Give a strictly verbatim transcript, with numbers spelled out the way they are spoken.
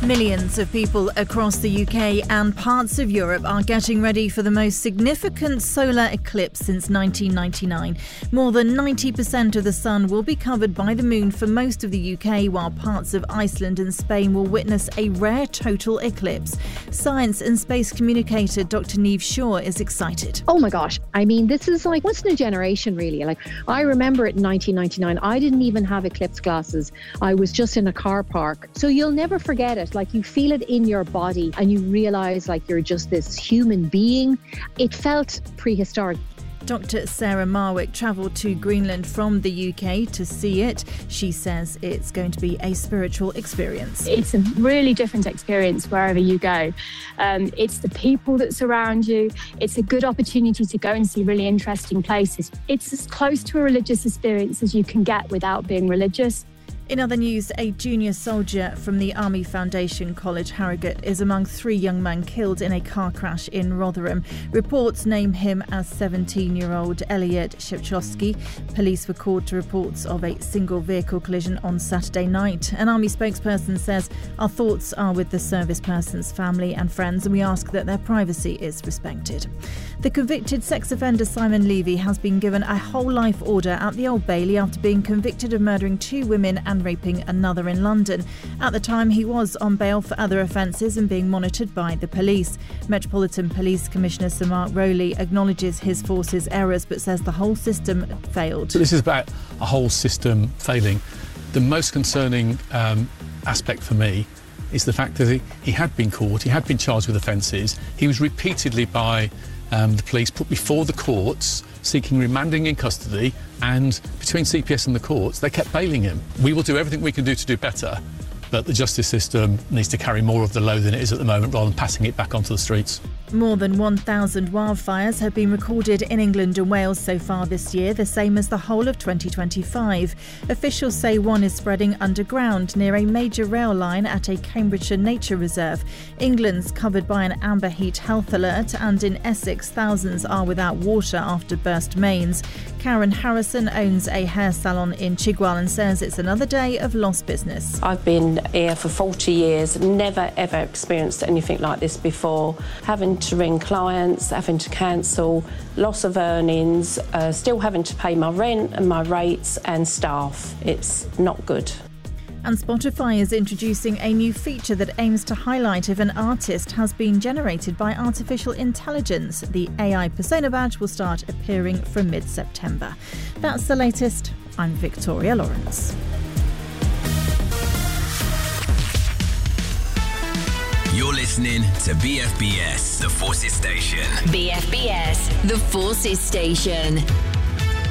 Millions of people across the U K and parts of Europe are getting ready for the most significant solar eclipse since nineteen ninety-nine. More than ninety percent of the sun will be covered by the moon for most of the U K, while parts of Iceland and Spain will witness a rare total eclipse. Science and space communicator Doctor Niamh Shaw is excited. Oh my gosh, I mean, this is like once in a generation, really. Like, I remember it in nineteen ninety-nine. I didn't even have eclipse glasses. I was just in a car park. So you'll never forget it. Like, you feel it in your body and you realise like you're just this human being. It felt prehistoric. Doctor Sarah Marwick travelled to Greenland from the U K to see it. She says it's going to be a spiritual experience. It's a really different experience wherever you go. Um, it's the people that surround you. It's a good opportunity to go and see really interesting places. It's as close to a religious experience as you can get without being religious. In other news, a junior soldier from the Army Foundation College Harrogate is among three young men killed in a car crash in Rotherham. Reports name him as seventeen-year-old Elliot Shepchowski. Police were called to reports of a single vehicle collision on Saturday night. An Army spokesperson says, "Our thoughts are with the service person's family and friends, and we ask that their privacy is respected." The convicted sex offender Simon Levy has been given a whole life order at the Old Bailey after being convicted of murdering two women and raping another in London. At the time, he was on bail for other offences and being monitored by the police. Metropolitan Police Commissioner Sir Mark Rowley acknowledges his force's errors but says the whole system failed. So this is about a whole system failing. The most concerning um, aspect for me is the fact that he, he had been caught, he had been charged with offences, he was repeatedly by um, the police put before the courts seeking remanding in custody, and between C P S and the courts they kept bailing him. We will do everything we can do to do better, but the justice system needs to carry more of the load than it is at the moment rather than passing it back onto the streets. More than one thousand wildfires have been recorded in England and Wales so far this year, the same as the whole of twenty twenty-five. Officials say one is spreading underground near a major rail line at a Cambridgeshire nature reserve. England's covered by an amber heat health alert, and in Essex thousands are without water after burst mains. Karen Harrison owns a hair salon in Chigwell and says it's another day of lost business. I've been here for forty years, never ever experienced anything like this before. Having to ring clients, having to cancel, loss of earnings, uh, still having to pay my rent and my rates and staff. It's not good. And Spotify is introducing a new feature that aims to highlight if an artist has been generated by artificial intelligence. The A I persona badge will start appearing from mid-September. That's the latest. I'm Victoria Lawrence. You're listening to B F B S, The Forces Station. B F B S, The Forces Station.